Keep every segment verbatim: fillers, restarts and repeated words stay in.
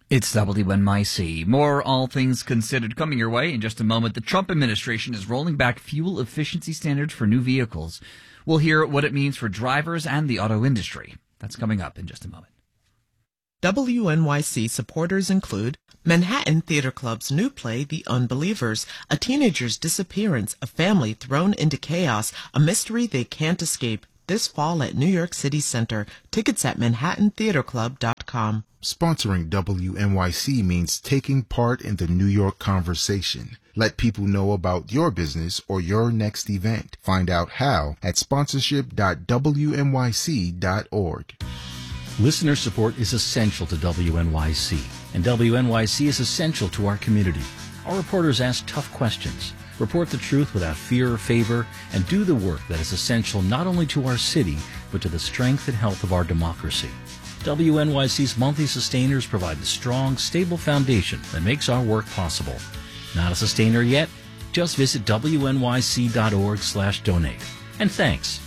It's W N Y C. More All Things Considered coming your way in just a moment. The Trump administration is rolling back fuel efficiency standards for new vehicles. We'll hear what it means for drivers and the auto industry. That's coming up in just a moment. W N Y C supporters include Manhattan Theater Club's new play, The Unbelievers, a teenager's disappearance, a family thrown into chaos, a mystery they can't escape. This fall at New York City Center. Tickets at manhattan theater club dot com. Sponsoring W N Y C means taking part in the New York conversation. Let people know about your business or your next event. Find out how at sponsorship dot w n y c dot org. Listener support is essential to W N Y C, and W N Y C is essential to our community. Our reporters ask tough questions, report the truth without fear or favor, and do the work that is essential not only to our city, but to the strength and health of our democracy. W N Y C's monthly sustainers provide the strong, stable foundation that makes our work possible. Not a sustainer yet? Just visit w n y c dot org slash donate. And thanks.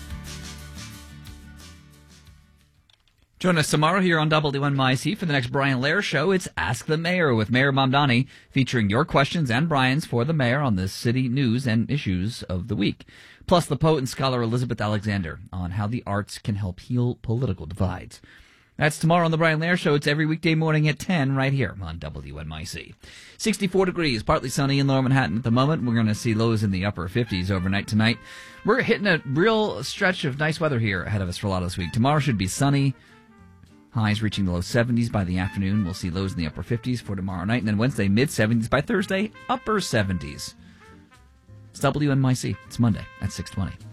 Join us tomorrow here on W N Y C for the next Brian Lehrer Show. It's Ask the Mayor with Mayor Mamdani, featuring your questions and Brian's for the mayor on the city news and issues of the week. Plus, the poet and scholar Elizabeth Alexander on how the arts can help heal political divides. That's tomorrow on the Brian Lehrer Show. It's every weekday morning at ten right here on W N Y C. sixty-four degrees, partly sunny in lower Manhattan at the moment. We're going to see lows in the upper fifties overnight tonight. We're hitting a real stretch of nice weather here ahead of us for a lot of this week. Tomorrow should be sunny. Highs reaching the low seventies by the afternoon. We'll see lows in the upper fifties for tomorrow night. And then Wednesday, mid-seventies. By Thursday, upper seventies. It's W N Y C. It's Monday at six twenty.